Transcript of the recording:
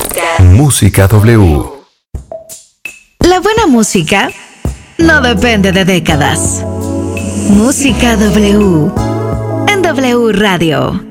Música W. La buena música no depende de décadas. Música W en W Radio.